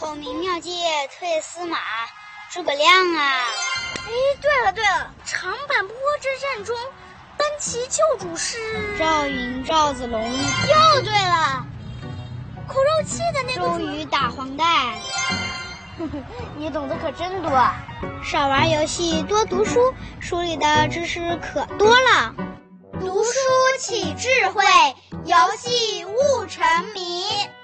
孔明妙计退司马，诸葛亮啊！ 哎，对了，长坂坡之战中，单骑救主是赵云、赵子龙。 又对了，苦肉计的那个周瑜打黄盖。 你懂得可真多。 少玩游戏，多读书，书里的知识可多了。 读书起智慧，游戏悟沉迷。